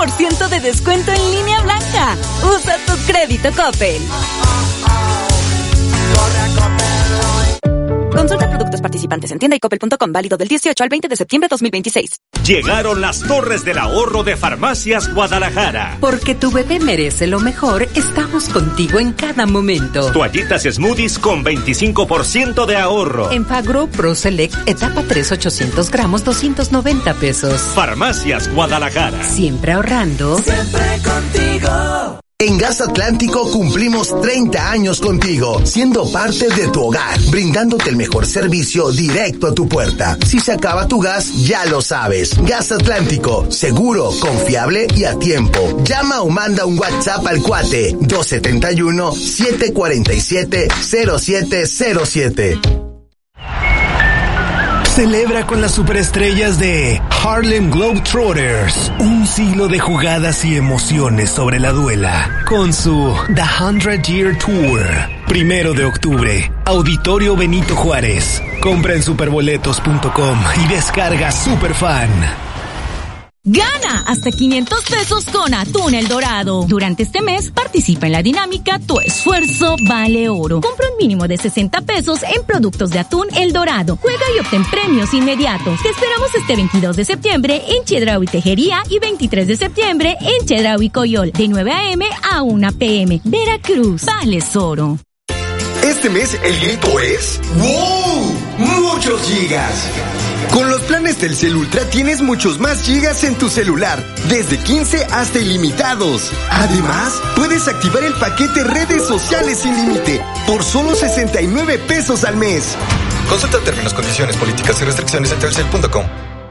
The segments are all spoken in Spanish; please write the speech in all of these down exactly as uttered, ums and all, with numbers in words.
por ciento de descuento en línea blanca. Usa tu crédito Coppel. Consulta productos participantes en tienda y coppel punto com, válido del dieciocho al veinte de septiembre de dos mil veintiséis. Llegaron las torres del ahorro de Farmacias Guadalajara. Porque tu bebé merece lo mejor, estamos contigo en cada momento. Toallitas Smoothies con veinticinco por ciento de ahorro. Enfagro Pro Select, etapa tres, ochocientos gramos, doscientos noventa pesos. Farmacias Guadalajara. Siempre ahorrando. Siempre contigo. En Gas Atlántico cumplimos treinta años contigo, siendo parte de tu hogar, brindándote el mejor servicio directo a tu puerta. Si se acaba tu gas, ya lo sabes. Gas Atlántico, seguro, confiable y a tiempo. Llama o manda un WhatsApp al cuate dos siete uno, siete cuatro siete, cero siete cero siete. Celebra con las superestrellas de Harlem Globetrotters, un siglo de jugadas y emociones sobre la duela, con su The Hundred Year Tour. Primero de octubre, Auditorio Benito Juárez. Compra en superboletos punto com y descarga Superfan. Gana hasta quinientos pesos con Atún El Dorado. Durante este mes, participa en la dinámica Tu Esfuerzo Vale Oro. Compra un mínimo de sesenta pesos en productos de Atún El Dorado. Juega y obtén premios inmediatos. Te esperamos este veintidós de septiembre en Chedraui Tejería y veintitrés de septiembre en Chedraui Coyol, de nueve a eme a una pe eme. Veracruz, vales oro. Este mes el grito es ¡wow! ¡Muchos gigas! Con los planes Telcel Ultra tienes muchos más gigas en tu celular, desde quince hasta ilimitados. Además, puedes activar el paquete redes sociales sin límite por solo sesenta y nueve pesos al mes. Consulta términos, condiciones, políticas y restricciones en telcel punto com.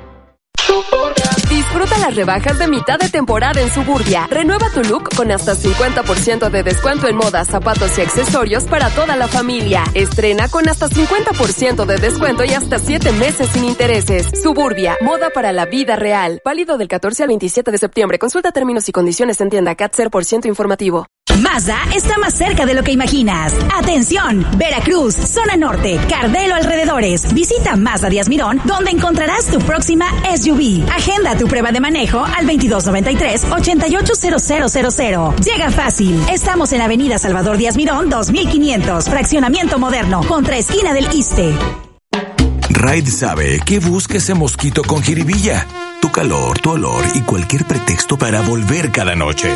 Disfruta las rebajas de mitad de temporada en Suburbia. Renueva tu look con hasta cincuenta por ciento de descuento en moda, zapatos y accesorios para toda la familia. Estrena con hasta cincuenta por ciento de descuento y hasta siete meses sin intereses. Suburbia, moda para la vida real. Válido del catorce al veintisiete de septiembre. Consulta términos y condiciones en tienda. C A T cero por ciento informativo. Mazda está más cerca de lo que imaginas. Atención, Veracruz, zona norte, Cardelo alrededores. Visita Mazda Díaz Mirón, donde encontrarás tu próxima S U V. Agenda tu prueba de manejo al veintidós noventa y tres, ochenta y ocho cero cero cero cero. Llega fácil. Estamos en Avenida Salvador Díaz Mirón, dos mil quinientos, fraccionamiento moderno, contra esquina del Iste. Raid sabe que busca ese mosquito con jiribilla, tu calor, tu olor y cualquier pretexto para volver cada noche.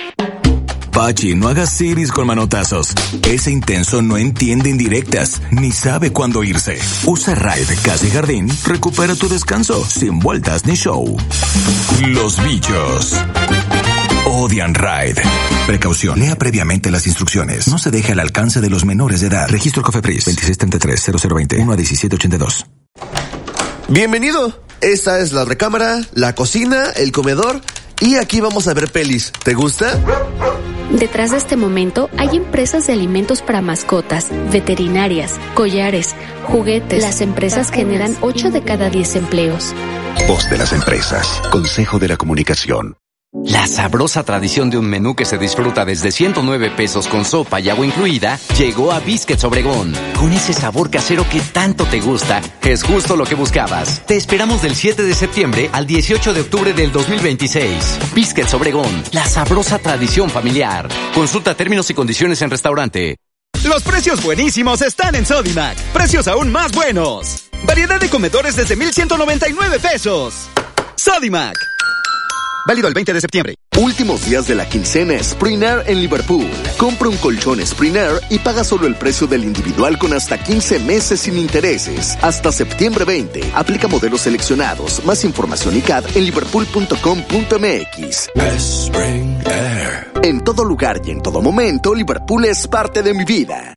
Pachi, no hagas siris con manotazos. Ese intenso no entiende indirectas, ni sabe cuándo irse. Usa Raid Casa y Jardín, recupera tu descanso, sin vueltas ni show. Los bichos odian Raid. Precaución, lea previamente las instrucciones. No se deje al alcance de los menores de edad. Registro Cofepris veintiséis treinta y tres, cero cero veinte, uno a diecisiete ochenta y dos. Bienvenido. Esta es la recámara, la cocina, el comedor y aquí vamos a ver pelis. ¿Te gusta? Detrás de este momento hay empresas de alimentos para mascotas, veterinarias, collares, juguetes. Las empresas generan ocho de cada diez empleos. Voz de las empresas. Consejo de la Comunicación. La sabrosa tradición de un menú que se disfruta desde ciento nueve pesos con sopa y agua incluida llegó a Biscuits Obregón. Con ese sabor casero que tanto te gusta, es justo lo que buscabas. Te esperamos del siete de septiembre al dieciocho de octubre del dos mil veintiséis. Biscuits Obregón, la sabrosa tradición familiar. Consulta términos y condiciones en restaurante. Los precios buenísimos están en Sodimac. Precios aún más buenos. Variedad de comedores desde mil ciento noventa y nueve pesos. Sodimac. Válido el veinte de septiembre. Últimos días de la quincena Sprinair en Liverpool. Compra un colchón Sprinair y paga solo el precio del individual con hasta quince meses sin intereses. Hasta septiembre veinte. Aplica modelos seleccionados. Más información y C A D en liverpool punto com punto m x. Sprinair. En todo lugar y en todo momento, Liverpool es parte de mi vida.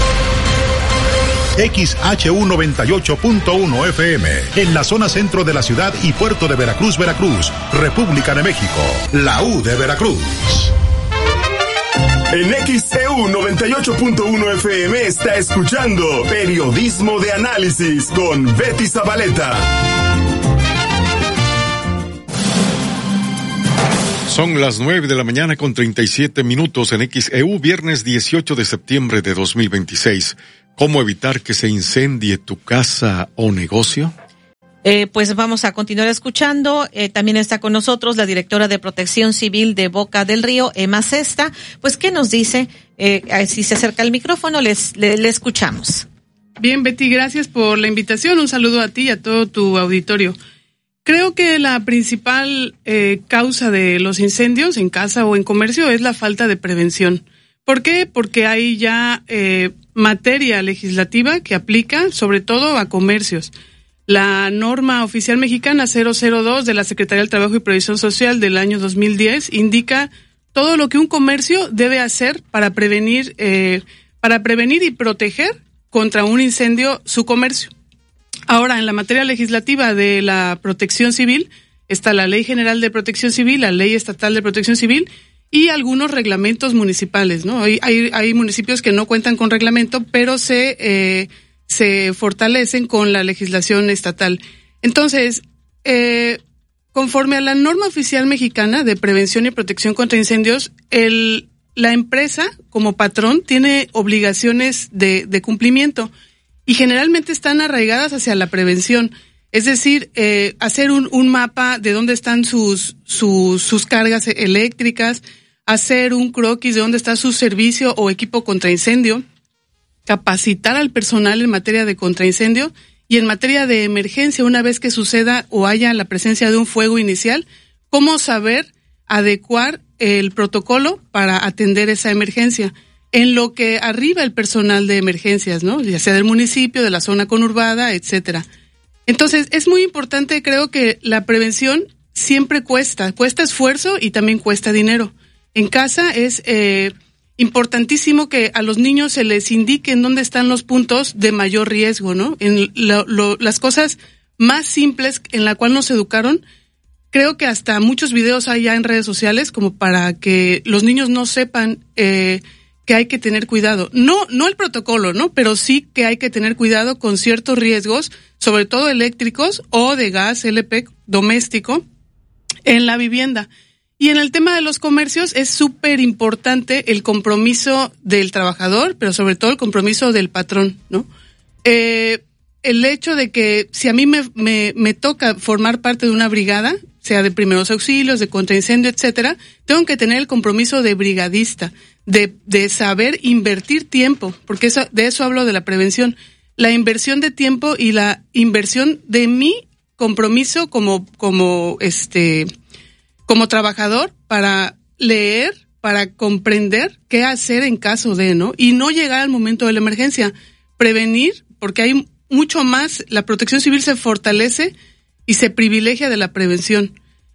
X H U noventa y ocho punto uno F M, en la zona centro de la ciudad y puerto de Veracruz, Veracruz, República de México, la U de Veracruz. En X E U noventa y ocho punto uno F M está escuchando Periodismo de Análisis con Betty Zabaleta. Son las nueve de la mañana con treinta y siete minutos en X E U, viernes dieciocho de septiembre de dos mil veintiséis. ¿Cómo evitar que se incendie tu casa o negocio? Eh, pues vamos a continuar escuchando. Eh, también está con nosotros la directora de Protección Civil de Boca del Río, Emma Cesta. Pues, ¿qué nos dice? Eh, si se acerca el micrófono, les, le, le escuchamos. Bien, Betty, gracias por la invitación. Un saludo a ti y a todo tu auditorio. Creo que la principal eh, causa de los incendios en casa o en comercio es la falta de prevención. ¿Por qué? Porque hay ya eh, materia legislativa que aplica sobre todo a comercios. La norma oficial mexicana cero cero dos de la Secretaría del Trabajo y Previsión Social del año dos mil diez indica todo lo que un comercio debe hacer para prevenir, eh, para prevenir y proteger contra un incendio su comercio. Ahora, en la materia legislativa de la protección civil está la Ley General de Protección Civil, la Ley Estatal de Protección Civil y algunos reglamentos municipales, ¿no? Hay, hay, hay municipios que no cuentan con reglamento, pero se eh, se fortalecen con la legislación estatal. Entonces, eh, conforme a la norma oficial mexicana de prevención y protección contra incendios, el, la empresa como patrón tiene obligaciones de, de cumplimiento y generalmente están arraigadas hacia la prevención. Es decir, eh, hacer un, un mapa de dónde están sus, sus, sus cargas eléctricas, hacer un croquis de dónde está su servicio o equipo contra incendio, capacitar al personal en materia de contraincendio y en materia de emergencia, una vez que suceda o haya la presencia de un fuego inicial, cómo saber adecuar el protocolo para atender esa emergencia. En lo que arriba el personal de emergencias, ¿no? Ya sea del municipio, de la zona conurbada, etcétera. Entonces, es muy importante, creo que la prevención siempre cuesta, cuesta esfuerzo y también cuesta dinero. En casa es eh, importantísimo que a los niños se les indique en dónde están los puntos de mayor riesgo, ¿no? En lo, lo, las cosas más simples en la cual nos educaron, creo que hasta muchos videos hay ya en redes sociales como para que los niños no sepan eh, que hay que tener cuidado. No, no el protocolo, ¿no? Pero sí que hay que tener cuidado con ciertos riesgos, sobre todo eléctricos o de gas L P doméstico en la vivienda. Y en el tema de los comercios es súper importante el compromiso del trabajador, pero sobre todo el compromiso del patrón, ¿no? Eh, el hecho de que si a mí me, me, me toca formar parte de una brigada, sea de primeros auxilios, de contraincendio, etcétera, tengo que tener el compromiso de brigadista, de, de saber invertir tiempo, porque eso, de eso hablo de la prevención, la inversión de tiempo y la inversión de mi compromiso como, como este, como trabajador para leer, para comprender qué hacer en caso de, ¿no? Y no llegar al momento de la emergencia, prevenir, porque hay mucho más, la protección civil se fortalece y se privilegia de la prevención.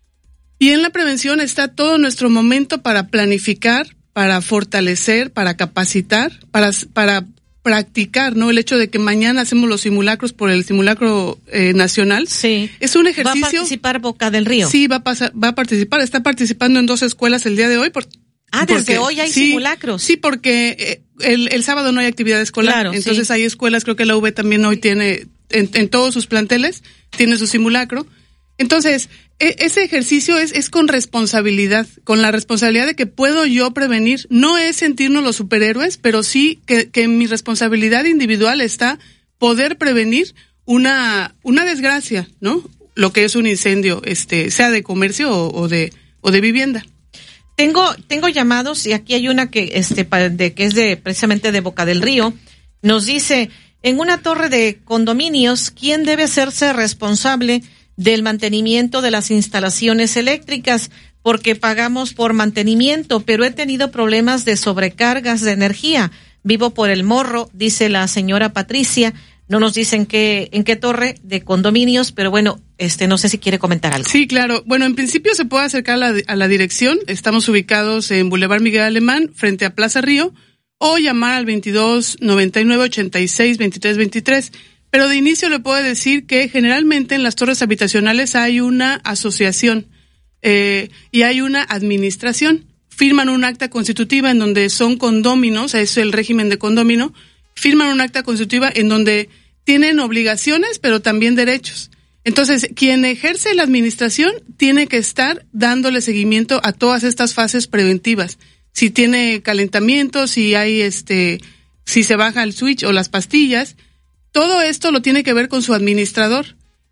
Y en la prevención está todo nuestro momento para planificar, para fortalecer, para capacitar, para, para practicar, ¿no? El hecho de que mañana hacemos los simulacros por el simulacro eh, nacional. Sí. Es un ejercicio. ¿Va a participar Boca del Río? Sí, va a pasar, va a participar. Está participando en dos escuelas el día de hoy. Por, ah, porque, desde hoy hay sí, simulacros. Sí, porque eh, el, el sábado no hay actividad escolar. Claro, entonces sí. Hay escuelas, creo que la U B también hoy tiene, en, en todos sus planteles, tiene su simulacro. Entonces, e- ese ejercicio es, es con responsabilidad, con la responsabilidad de que puedo yo prevenir. No es sentirnos los superhéroes, pero sí que, que mi responsabilidad individual está poder prevenir una, una desgracia, ¿no? Lo que es un incendio, este, sea de comercio o, o de, o de vivienda. Tengo, tengo llamados y aquí hay una que, este, de, que es de, precisamente de Boca del Río. Nos dice, en una torre de condominios, ¿quién debe hacerse responsable del mantenimiento de las instalaciones eléctricas? Porque pagamos por mantenimiento, pero he tenido problemas de sobrecargas de energía. Vivo por El Morro, dice la señora Patricia. No nos dicen qué, en qué torre de condominios, pero bueno, este, no sé si quiere comentar algo. Sí, claro. Bueno, en principio se puede acercar a la, a la dirección. Estamos ubicados en Boulevard Miguel Alemán, frente a Plaza Río, o llamar al veintidós noventa y nueve ochenta y seis veintitrés veintitrés. Pero de inicio le puedo decir que generalmente en las torres habitacionales hay una asociación eh, y hay una administración. Firman un acta constitutiva en donde son condóminos, es el régimen de condómino, firman un acta constitutiva en donde tienen obligaciones pero también derechos. Entonces, quien ejerce la administración tiene que estar dándole seguimiento a todas estas fases preventivas. Si tiene calentamiento, si hay este, si se baja el switch o las pastillas, todo esto lo tiene que ver con su administrador.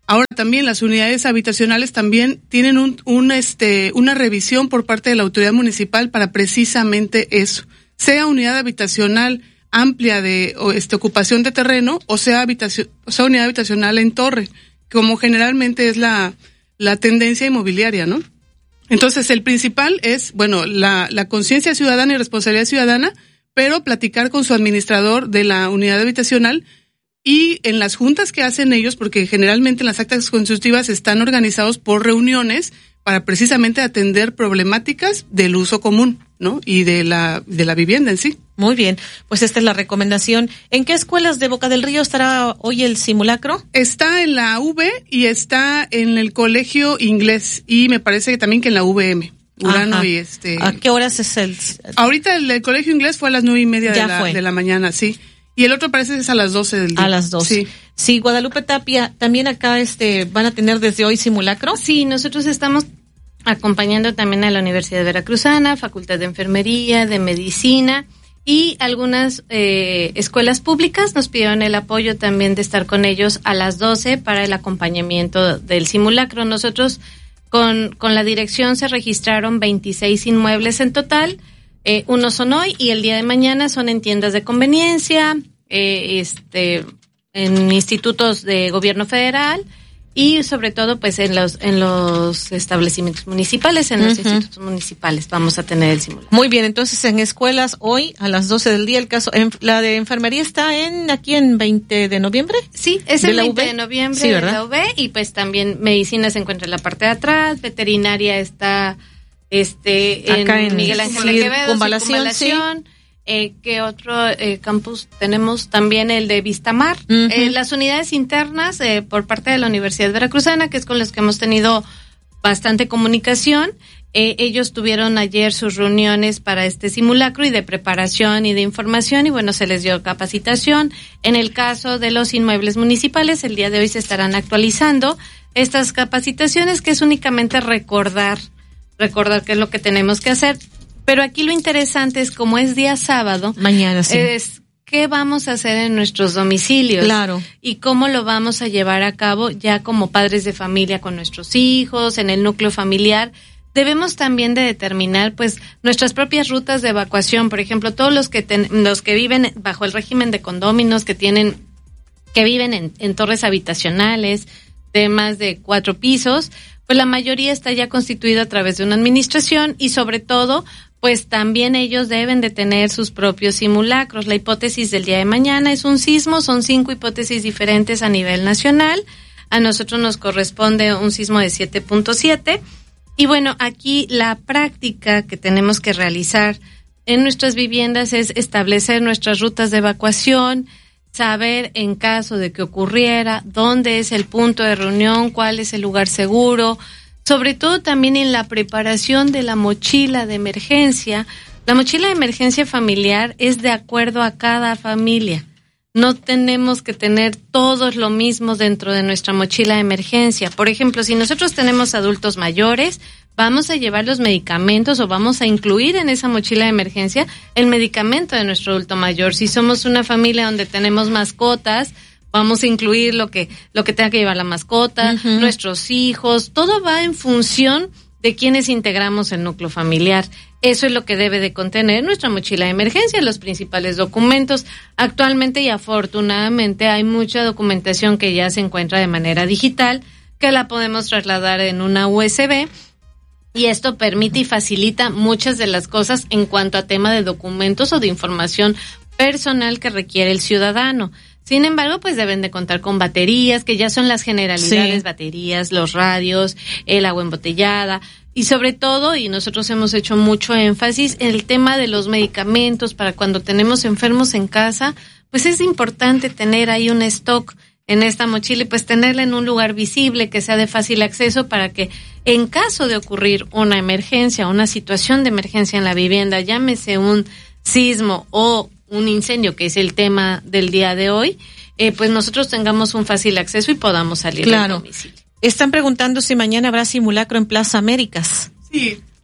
Ahora también las unidades habitacionales también tienen un, un este una revisión por parte de la autoridad municipal para precisamente eso, sea unidad habitacional amplia de o este ocupación de terreno o sea habitación, o sea unidad habitacional en torre, como generalmente es la la tendencia inmobiliaria, ¿no? Entonces el principal es, bueno, la la conciencia ciudadana y responsabilidad ciudadana, pero platicar con su administrador de la unidad habitacional. Y en las juntas que hacen ellos, porque generalmente en las actas constitutivas están organizados por reuniones para precisamente atender problemáticas del uso común, ¿no? Y de la de la vivienda en sí. Muy bien, pues esta es la recomendación. ¿En qué escuelas de Boca del Río estará hoy el simulacro? Está en la U B y está en el Colegio Inglés y me parece que también que en la U V M. Urano. Ajá. Y este. ¿A qué horas es el? Ahorita el, el Colegio Inglés fue a las nueve y media de la, de la mañana, sí. Y el otro parece que es a las doce del día. A las doce. Sí. Sí, Guadalupe Tapia, también acá este van a tener desde hoy simulacro. Sí, nosotros estamos acompañando también a la Universidad Veracruzana, Facultad de Enfermería, de Medicina y algunas eh, escuelas públicas nos pidieron el apoyo también de estar con ellos a las doce para el acompañamiento del simulacro. Nosotros con, con la dirección se registraron veintiséis inmuebles en total. Eh, unos son hoy y el día de mañana son en tiendas de conveniencia, eh, este, en institutos de gobierno federal y sobre todo pues en los en los establecimientos municipales, en uh-huh. los institutos municipales vamos a tener el simulacro. Muy bien, entonces en escuelas hoy a las doce del día el caso, en, la de enfermería está en aquí en veinte de noviembre. Sí, es el veinte de noviembre sí, de la U B y pues también medicina se encuentra en la parte de atrás, veterinaria está este acá en, en Miguel Ángel sí, Quevedo, circunvalación, sí. eh, ¿qué otro eh, campus tenemos? También el de Vistamar, uh-huh. eh, las unidades internas eh, por parte de la Universidad Veracruzana, que es con los que hemos tenido bastante comunicación. Eh, ellos tuvieron ayer sus reuniones para este simulacro y de preparación y de información y bueno, se les dio capacitación. En el caso de los inmuebles municipales, el día de hoy se estarán actualizando estas capacitaciones, que es únicamente recordar recordar qué es lo que tenemos que hacer, pero aquí lo interesante es como es día sábado, mañana sí. es qué vamos a hacer en nuestros domicilios, claro, y cómo lo vamos a llevar a cabo ya como padres de familia con nuestros hijos, en el núcleo familiar. Debemos también de determinar pues nuestras propias rutas de evacuación, por ejemplo, todos los que ten, los que viven bajo el régimen de condóminos, que tienen que viven en, en torres habitacionales de más de cuatro pisos, pues la mayoría está ya constituida a través de una administración y sobre todo, pues también ellos deben de tener sus propios simulacros. La hipótesis del día de mañana es un sismo, son cinco hipótesis diferentes a nivel nacional. A nosotros nos corresponde un sismo de siete punto siete. Y bueno, aquí la práctica que tenemos que realizar en nuestras viviendas es establecer nuestras rutas de evacuación, saber en caso de que ocurriera dónde es el punto de reunión, cuál es el lugar seguro, sobre todo también en la preparación de la mochila de emergencia. La mochila de emergencia familiar es de acuerdo a cada familia. No tenemos que tener todos lo mismo dentro de nuestra mochila de emergencia. Por ejemplo, si nosotros tenemos adultos mayores, vamos a llevar los medicamentos o vamos a incluir en esa mochila de emergencia el medicamento de nuestro adulto mayor. Si somos una familia donde tenemos mascotas, vamos a incluir lo que lo que tenga que llevar la mascota, uh-huh. nuestros hijos, todo va en función de quienes integramos el núcleo familiar. Eso es lo que debe de contener nuestra mochila de emergencia, los principales documentos. Actualmente y afortunadamente hay mucha documentación que ya se encuentra de manera digital, que la podemos trasladar en una U S B. Y esto permite y facilita muchas de las cosas en cuanto a tema de documentos o de información personal que requiere el ciudadano. Sin embargo, pues deben de contar con baterías, que ya son las generalidades, sí. baterías, los radios, el agua embotellada y sobre todo, y nosotros hemos hecho mucho énfasis en el tema de los medicamentos para cuando tenemos enfermos en casa, pues es importante tener ahí un stock en esta mochila y pues tenerla en un lugar visible que sea de fácil acceso para que en caso de ocurrir una emergencia, una situación de emergencia en la vivienda, llámese un sismo o un incendio, que es el tema del día de hoy, eh, pues nosotros tengamos un fácil acceso y podamos salir claro. del domicilio. Están preguntando si mañana habrá simulacro en Plaza Américas. Sí,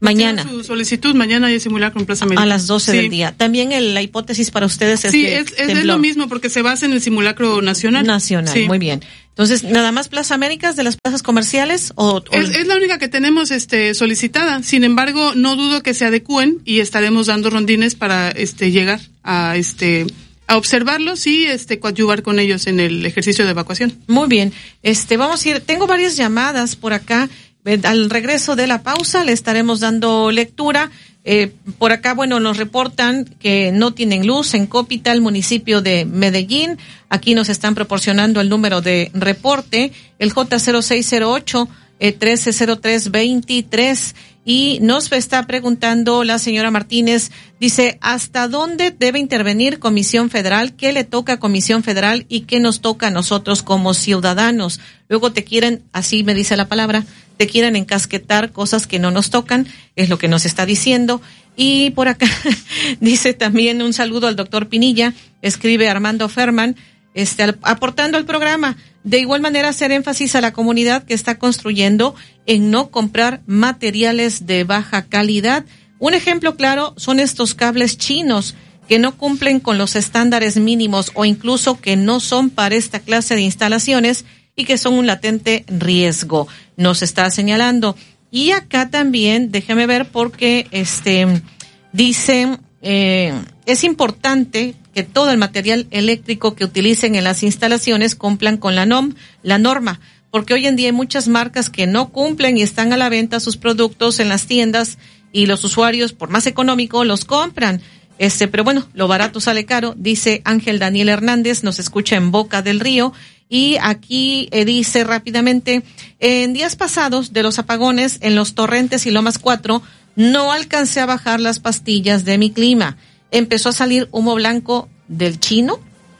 Mañana. Su solicitud, mañana hay simulacro en Plaza América. A las doce sí. del día. También el, la hipótesis para ustedes es Sí, de es, es, es lo mismo porque se basa en el simulacro nacional. Nacional, sí. Muy bien. Entonces, ¿nada más Plaza Américas de las plazas comerciales? o, o... Es, es la única que tenemos este solicitada. Sin embargo, no dudo que se adecúen y estaremos dando rondines para este llegar a este a observarlos y este coadyuvar con ellos en el ejercicio de evacuación. Muy bien. Este, vamos a ir, tengo varias llamadas por acá. Al regreso de la pausa le estaremos dando lectura. Eh, por acá, bueno, nos reportan que no tienen luz en Cópita, el municipio de Medellín. Aquí nos están proporcionando el número de reporte, el J cero seis cero ocho, eh, trece cero tres veintitrés. Y nos está preguntando la señora Martínez, dice, ¿hasta dónde debe intervenir Comisión Federal? ¿Qué le toca a Comisión Federal y qué nos toca a nosotros como ciudadanos? Luego te quieren, así me dice la palabra, te quieren encasquetar cosas que no nos tocan, es lo que nos está diciendo. Y por acá dice también un saludo al doctor Pinilla, escribe Armando Ferman, este, al, aportando al programa. De igual manera, hacer énfasis a la comunidad que está construyendo en no comprar materiales de baja calidad. Un ejemplo claro son estos cables chinos que no cumplen con los estándares mínimos o incluso que no son para esta clase de instalaciones y que son un latente riesgo, nos está señalando. Y acá también, déjeme ver porque este dice, eh, es importante que todo el material eléctrico que utilicen en las instalaciones cumplan con la nom, la norma, porque hoy en día hay muchas marcas que no cumplen y están a la venta sus productos en las tiendas y los usuarios, por más económico, los compran. Este, pero bueno, lo barato sale caro, dice Ángel Daniel Hernández, nos escucha en Boca del Río. Y aquí eh, dice rápidamente, en días pasados de los apagones en los Torrentes y Lomas cuatro, no alcancé a bajar las pastillas de mi clima. Empezó a salir humo blanco del chino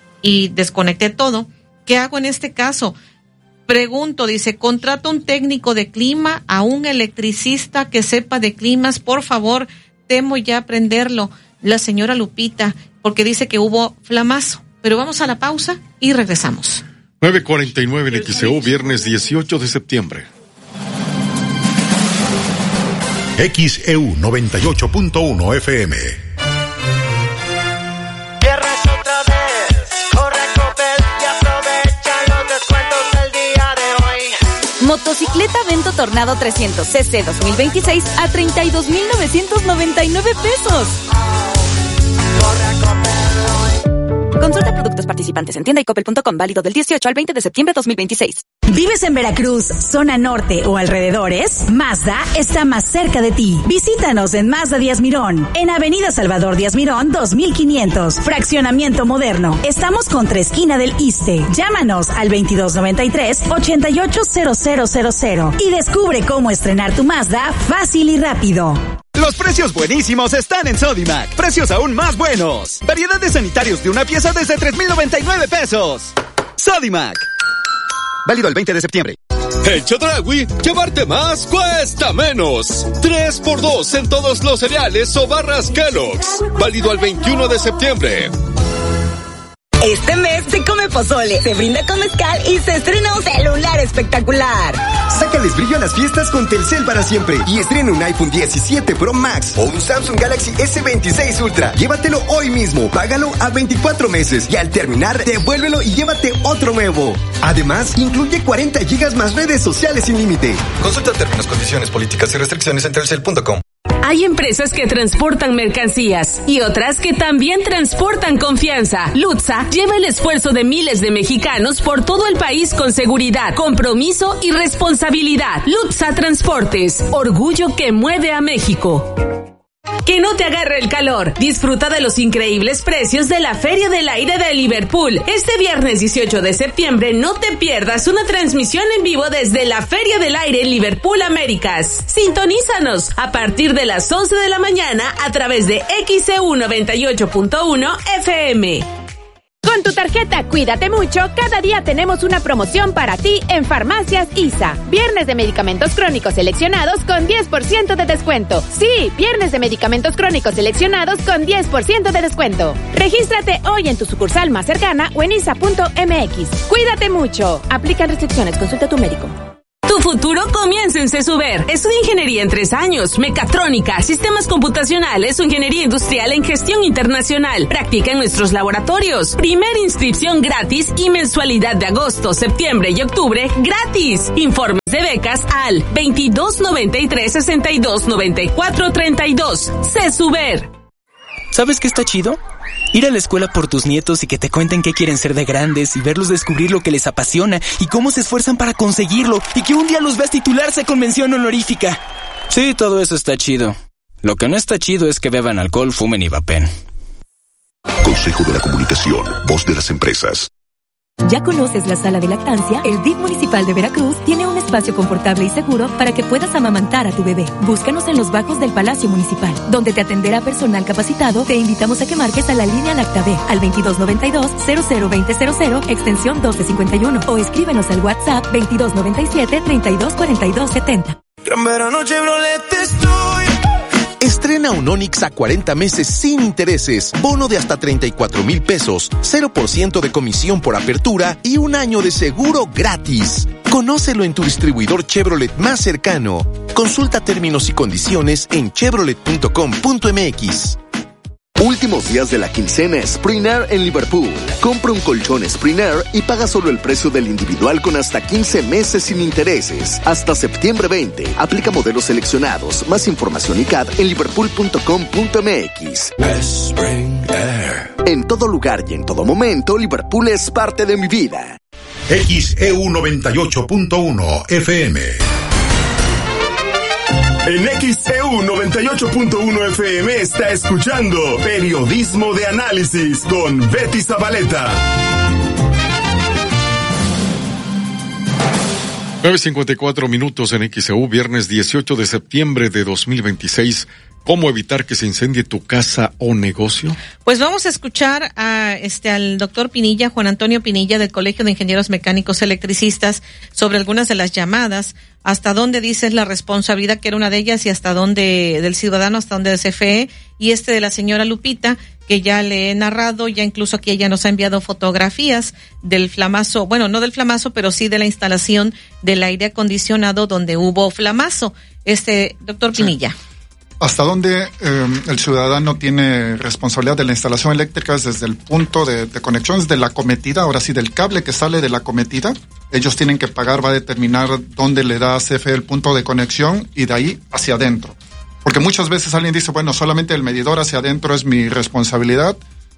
y desconecté todo. ¿Qué hago en este caso? Pregunto, dice, contrato un técnico de clima, a un electricista que sepa de climas, por favor, temo ya aprenderlo. La señora Lupita, porque dice que hubo flamazo. Pero vamos a la pausa y regresamos. nueve cuarenta y nueve en X E U, viernes dieciocho de septiembre. X E U noventa y ocho punto uno F M. Motocicleta Vento Tornado trescientos C C dos mil veintiséis a treinta y dos mil novecientos noventa y nueve pesos. Consulta productos participantes en tienda y coppel punto com, válido del dieciocho al veinte de septiembre de dos mil veintiséis. ¿Vives en Veracruz, zona norte o alrededores? Mazda está más cerca de ti. Visítanos en Mazda Díaz Mirón, en Avenida Salvador Díaz Mirón dos mil quinientos, fraccionamiento moderno. Estamos contra esquina del Iste. Llámanos al veintidós noventa y tres, ochenta y ocho cero cero cero cero y descubre cómo estrenar tu Mazda fácil y rápido. Los precios buenísimos están en Sodimac. Precios aún más buenos. Variedad de sanitarios de una pieza desde tres mil noventa y nueve pesos. Sodimac. Válido el veinte de septiembre. En Chedraui, llevarte más cuesta menos. tres por dos en todos los cereales o barras Kellogg's. Válido al veintiuno de septiembre. Este mes se come pozole, se brinda con mezcal y se estrena un celular espectacular. Sácales brillo a las fiestas con Telcel para siempre y estrena un iPhone diecisiete Pro Max o un Samsung Galaxy S veintiséis Ultra. Llévatelo hoy mismo, págalo a veinticuatro meses y al terminar, devuélvelo y llévate otro nuevo. Además, incluye cuarenta gigas más redes sociales sin límite. Consulta términos, condiciones, políticas y restricciones en telcel punto com. Hay empresas que transportan mercancías y otras que también transportan confianza. Lutza lleva el esfuerzo de miles de mexicanos por todo el país con seguridad, compromiso y responsabilidad. Lutza Transportes, orgullo que mueve a México. Que no te agarre el calor. Disfruta de los increíbles precios de la Feria del Aire de Liverpool. Este viernes dieciocho de septiembre no te pierdas una transmisión en vivo desde la Feria del Aire Liverpool Américas. Sintonízanos a partir de las once de la mañana a través de X E U noventa y ocho punto uno F M. Con tu tarjeta Cuídate Mucho, cada día tenemos una promoción para ti en Farmacias I S A. Viernes de medicamentos crónicos seleccionados con diez por ciento de descuento. Sí, viernes de medicamentos crónicos seleccionados con diez por ciento de descuento. Regístrate hoy en tu sucursal más cercana o en isa punto m x. Cuídate Mucho. Aplican restricciones. Consulta a tu médico. Tu futuro comienza en CESUBER. Estudia ingeniería en tres años, mecatrónica, sistemas computacionales o ingeniería industrial en gestión internacional. Practica en nuestros laboratorios. Primera inscripción gratis y mensualidad de agosto, septiembre y octubre gratis. Informes de becas al veintidós noventa y tres, sesenta y dos, noventa y cuatro, treinta y dos. CESUBER. ¿Sabes qué está chido? Ir a la escuela por tus nietos y que te cuenten qué quieren ser de grandes y verlos descubrir lo que les apasiona y cómo se esfuerzan para conseguirlo y que un día los veas titularse con mención honorífica. Sí, todo eso está chido. Lo que no está chido es que beban alcohol, fumen y vapen. Consejo de la Comunicación, voz de las empresas. ¿Ya conoces la sala de lactancia? El D I F municipal de Veracruz tiene un espacio confortable y seguro para que puedas amamantar a tu bebé. Búscanos en los bajos del Palacio Municipal, donde te atenderá personal capacitado. Te invitamos a que marques a la línea Lactabe al veintidós noventa y dos, cero cero veinte cero cero, extensión doce cincuenta y uno, o escríbenos al WhatsApp veintidós noventa y siete, treinta y dos cuarenta y dos setenta. Gran verano Chevrolet estoy. Estrena un Onix a cuarenta meses sin intereses, bono de hasta treinta y cuatro mil pesos, cero por ciento de comisión por apertura y un año de seguro gratis. Conócelo en tu distribuidor Chevrolet más cercano. Consulta términos y condiciones en chevrolet punto com punto m x. Últimos días de la quincena Sprinair en Liverpool. Compra un colchón Sprinair y paga solo el precio del individual con hasta quince meses sin intereses. Hasta septiembre veinte. Aplica modelos seleccionados. Más información y C A D en liverpool punto com punto m x. Sprinair. En todo lugar y en todo momento, Liverpool es parte de mi vida. X E U noventa y ocho punto uno F M. En X E U noventa y ocho punto uno F M está escuchando Periodismo de Análisis con Betty Zabaleta. nueve cincuenta y cuatro minutos en X E U, viernes dieciocho de septiembre de dos mil veintiséis. ¿Cómo evitar que se incendie tu casa o negocio? Pues vamos a escuchar a este al doctor Pinilla, Juan Antonio Pinilla, del Colegio de Ingenieros Mecánicos Electricistas, sobre algunas de las llamadas, hasta dónde dice es la responsabilidad, que era una de ellas, y hasta dónde del ciudadano, hasta dónde de C F E, y este de la señora Lupita, que ya le he narrado, ya incluso aquí ella nos ha enviado fotografías del flamazo, bueno, no del flamazo, pero sí de la instalación del aire acondicionado donde hubo flamazo. Este, doctor Pinilla. Sí. ¿Hasta dónde eh, el ciudadano tiene responsabilidad de la instalación eléctrica? Es desde el punto de, de conexión, desde la cometida, ahora sí, del cable que sale de la cometida. Ellos tienen que pagar, va a determinar dónde le da a C F E el punto de conexión y de ahí hacia adentro. Porque muchas veces alguien dice, bueno, solamente el medidor hacia adentro es mi responsabilidad,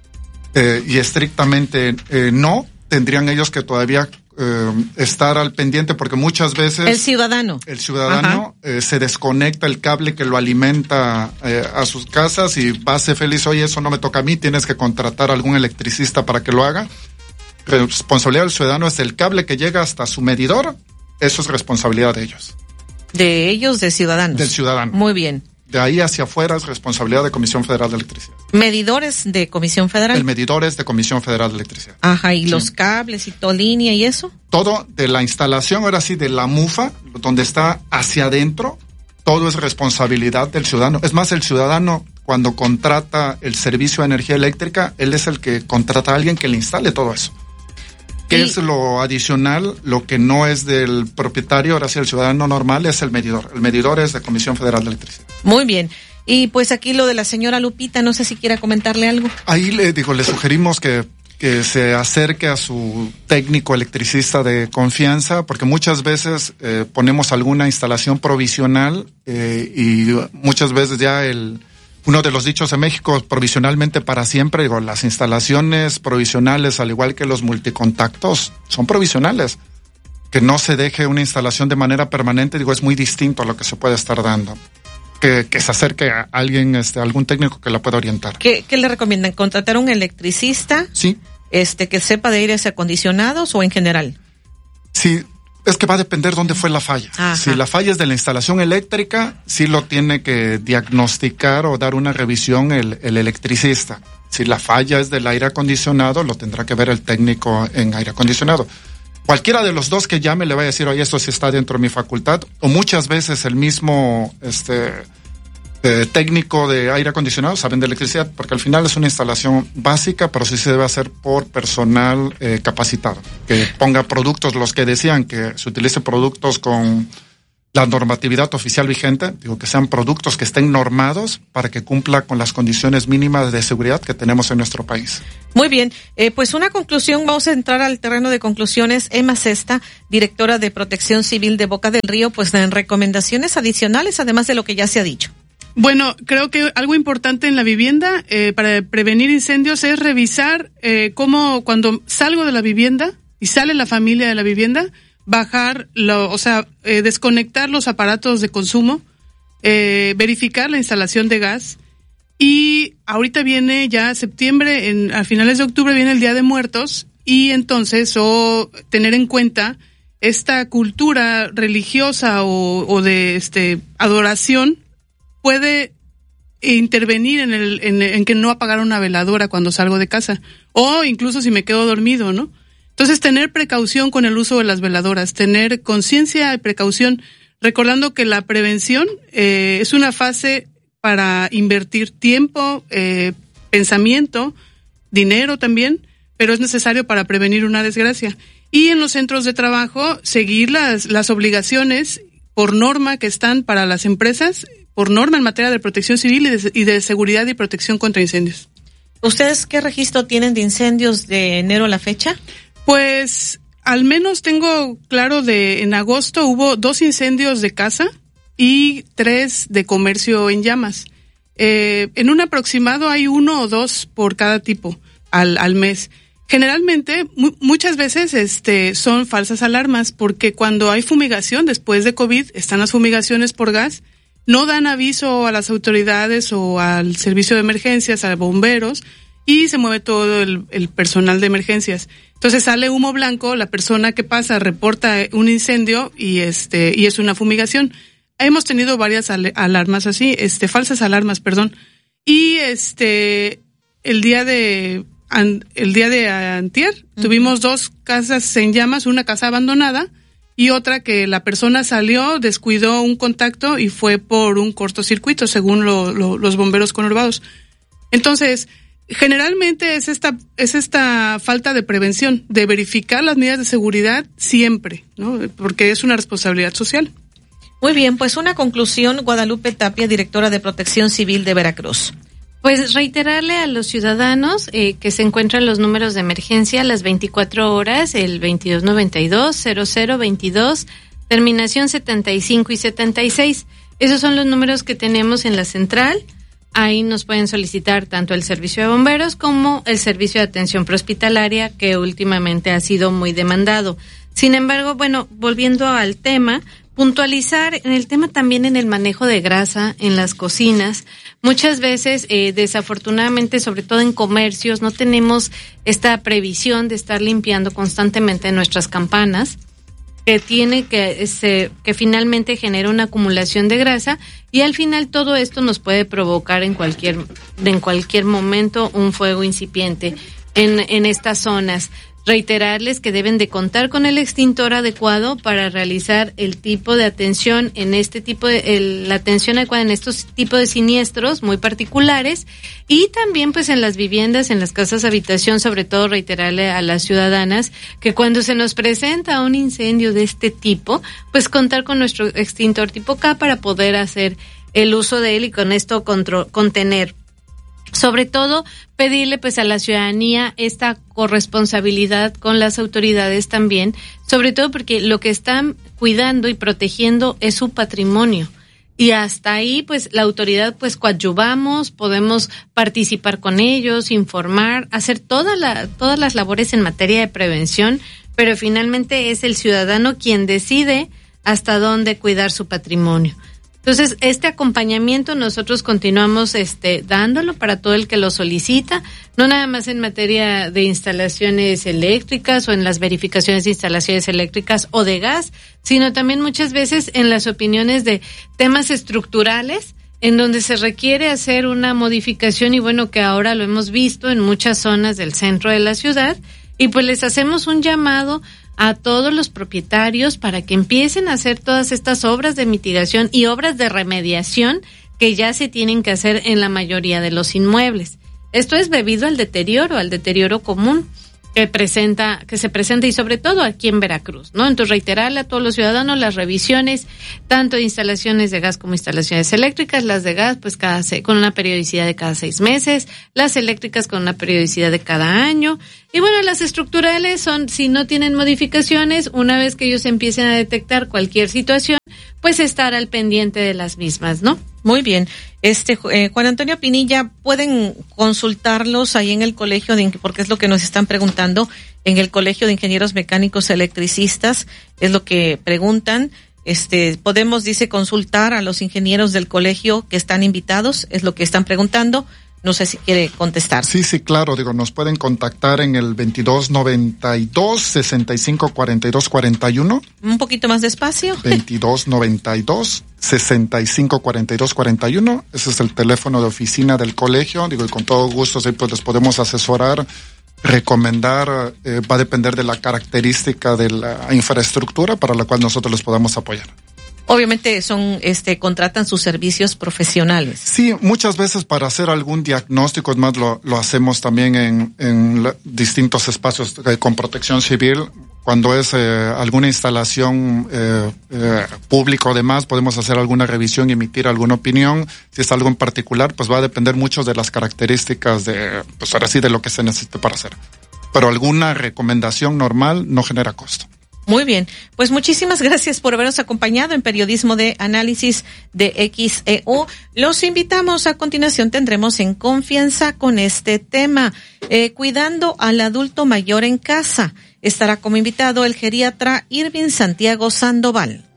eh, y estrictamente eh, no, tendrían ellos que todavía Eh, estar al pendiente, porque muchas veces el ciudadano el ciudadano eh, se desconecta el cable que lo alimenta eh, a sus casas y va a ser feliz, oye, eso no me toca a mí, tienes que contratar a algún electricista para que lo haga. Responsabilidad del ciudadano es el cable que llega hasta su medidor, eso es responsabilidad de ellos. De ellos, de ciudadanos. Del ciudadano. Muy bien. De ahí hacia afuera es responsabilidad de Comisión Federal de Electricidad. ¿Medidores de Comisión Federal? El medidor es de Comisión Federal de Electricidad. Ajá, ¿y sí. los cables y toda línea y eso? Todo de la instalación, ahora sí, de la mufa, donde está hacia adentro, todo es responsabilidad del ciudadano. Es más, el ciudadano, cuando contrata el servicio de energía eléctrica, él es el que contrata a alguien que le instale todo eso. ¿Qué es lo adicional? Lo que no es del propietario, ahora sí, el ciudadano normal, es el medidor. El medidor es de Comisión Federal de Electricidad. Muy bien. Y pues aquí lo de la señora Lupita, no sé si quiera comentarle algo. Ahí le digo, le sugerimos que, que se acerque a su técnico electricista de confianza, porque muchas veces eh, ponemos alguna instalación provisional eh, y muchas veces ya el... Uno de los dichos en México, provisionalmente para siempre, digo, las instalaciones provisionales, al igual que los multicontactos, son provisionales. Que no se deje una instalación de manera permanente, digo, es muy distinto a lo que se puede estar dando. Que, que se acerque a alguien, este, algún técnico que la pueda orientar. ¿Qué, qué le recomiendan? ¿Contratar a un electricista? Sí. Este, que sepa de aires acondicionados o en general? Sí. Es que va a depender dónde fue la falla. Ajá. Si la falla es de la instalación eléctrica, sí lo tiene que diagnosticar o dar una revisión el, el electricista. Si la falla es del aire acondicionado, lo tendrá que ver el técnico en aire acondicionado. Cualquiera de los dos que llame le va a decir, oye, esto sí está dentro de mi facultad. O muchas veces el mismo este eh, técnico de aire acondicionado saben de electricidad, porque al final es una instalación básica, pero sí se debe hacer por personal eh, capacitado. Que ponga productos, los que decían que se utilice productos con la normatividad oficial vigente, digo que sean productos que estén normados para que cumpla con las condiciones mínimas de seguridad que tenemos en nuestro país. Muy bien, eh, pues una conclusión, vamos a entrar al terreno de conclusiones. Emma Cesta, directora de Protección Civil de Boca del Río, pues en recomendaciones adicionales, además de lo que ya se ha dicho. Bueno, creo que algo importante en la vivienda eh, para prevenir incendios es revisar eh, cómo cuando salgo de la vivienda y sale la familia de la vivienda, bajar, lo, o sea, eh, desconectar los aparatos de consumo, eh, verificar la instalación de gas. Y ahorita viene ya septiembre, en, a finales de octubre viene el Día de Muertos, y entonces o tener en cuenta esta cultura religiosa o, o de este adoración puede intervenir en el en, en que no apagar una veladora cuando salgo de casa, o incluso si me quedo dormido, ¿no? Entonces, tener precaución con el uso de las veladoras, tener conciencia y precaución, recordando que la prevención eh, es una fase para invertir tiempo, eh, pensamiento, dinero también, pero es necesario para prevenir una desgracia. Y en los centros de trabajo, seguir las, las obligaciones por norma que están para las empresas, por norma en materia de protección civil y de, y de seguridad y protección contra incendios. ¿Ustedes qué registro tienen de incendios de enero a la fecha? Pues al menos tengo claro de en agosto hubo dos incendios de casa y tres de comercio en llamas. Eh, en un aproximado hay uno o dos por cada tipo al, al mes. Generalmente, mu- muchas veces este son falsas alarmas, porque cuando hay fumigación después de COVID, están las fumigaciones por gas, no dan aviso a las autoridades o al servicio de emergencias, a bomberos, y se mueve todo el, el personal de emergencias. Entonces sale humo blanco, la persona que pasa reporta un incendio y este y es una fumigación. Hemos tenido varias al- alarmas así, este falsas alarmas, perdón. Y este el día de an, el día de antier uh-huh. tuvimos dos casas en llamas, una casa abandonada y otra que la persona salió, descuidó un contacto y fue por un cortocircuito, según lo, lo, los bomberos conurbados. Entonces, generalmente es esta es esta falta de prevención, de verificar las medidas de seguridad siempre, ¿no? Porque es una responsabilidad social. Muy bien, pues una conclusión, Guadalupe Tapia, directora de Protección Civil de Veracruz. Pues reiterarle a los ciudadanos eh, que se encuentran los números de emergencia a las veinticuatro horas, el veintidós noventa y dos, cero cero veintidós, terminación setenta y cinco y setenta y seis. Esos son los números que tenemos en la central. Ahí nos pueden solicitar tanto el servicio de bomberos como el servicio de atención prehospitalaria, que últimamente ha sido muy demandado. Sin embargo, bueno, volviendo al tema, puntualizar en el tema también en el manejo de grasa en las cocinas. Muchas veces, eh, desafortunadamente, sobre todo en comercios, no tenemos esta previsión de estar limpiando constantemente nuestras campanas, que tiene que se, que finalmente genera una acumulación de grasa, y al final todo esto nos puede provocar en cualquier en cualquier momento un fuego incipiente en en estas zonas. Reiterarles que deben de contar con el extintor adecuado para realizar el tipo de atención en este tipo de el, la atención adecuada en estos tipos de siniestros muy particulares, y también pues en las viviendas, en las casas habitación, sobre todo reiterarle a las ciudadanas que cuando se nos presenta un incendio de este tipo, pues contar con nuestro extintor tipo K para poder hacer el uso de él y con esto contro- contener. Sobre todo, pedirle pues a la ciudadanía esta corresponsabilidad con las autoridades también, sobre todo porque lo que están cuidando y protegiendo es su patrimonio. Y hasta ahí, pues, la autoridad, pues, coadyuvamos, podemos participar con ellos, informar, hacer toda la, todas las labores en materia de prevención, pero finalmente es el ciudadano quien decide hasta dónde cuidar su patrimonio. Entonces, este acompañamiento nosotros continuamos este dándolo para todo el que lo solicita, no nada más en materia de instalaciones eléctricas o en las verificaciones de instalaciones eléctricas o de gas, sino también muchas veces en las opiniones de temas estructurales en donde se requiere hacer una modificación, y bueno, que ahora lo hemos visto en muchas zonas del centro de la ciudad, y pues les hacemos un llamado a todos los propietarios para que empiecen a hacer todas estas obras de mitigación y obras de remediación que ya se tienen que hacer en la mayoría de los inmuebles. Esto es debido al deterioro, al deterioro común. que presenta, que se presenta y sobre todo aquí en Veracruz, ¿no? Entonces reiterarle a todos los ciudadanos las revisiones, tanto de instalaciones de gas como instalaciones eléctricas, las de gas pues cada se, con una periodicidad de cada seis meses, las eléctricas con una periodicidad de cada año, y bueno, las estructurales son, si no tienen modificaciones, una vez que ellos empiecen a detectar cualquier situación, pues estar al pendiente de las mismas, ¿no? Muy bien. Este eh, Juan Antonio Pinilla, pueden consultarlos ahí en el colegio, de, porque es lo que nos están preguntando, en el Colegio de Ingenieros Mecánicos Electricistas, es lo que preguntan. Este, podemos, dice, consultar a los ingenieros del colegio que están invitados, es lo que están preguntando. No sé si quiere contestar. Sí, sí, claro. Digo, nos pueden contactar en el veintidós noventa y dos, sesenta y cinco cuarenta y dos cuarenta y uno. Un poquito más despacio. veintidós noventa y dos, sesenta y cinco cuarenta y dos cuarenta y uno. Ese es el teléfono de oficina del colegio. Digo, y con todo gusto, sí, pues les podemos asesorar, recomendar. Eh, va a depender de la característica de la infraestructura para la cual nosotros les podamos apoyar. Obviamente son, este, contratan sus servicios profesionales. Sí, muchas veces para hacer algún diagnóstico, es más, lo, lo hacemos también en, en la, distintos espacios eh, con protección civil. Cuando es eh, alguna instalación eh, eh, pública o demás, podemos hacer alguna revisión y emitir alguna opinión. Si es algo en particular, pues va a depender mucho de las características de, pues ahora sí, de lo que se necesite para hacer. Pero alguna recomendación normal no genera costo. Muy bien, pues muchísimas gracias por habernos acompañado en Periodismo de Análisis de X E U. Los invitamos, a continuación tendremos En Confianza con este tema, eh, cuidando al adulto mayor en casa. Estará como invitado el geriatra Irving Santiago Sandoval.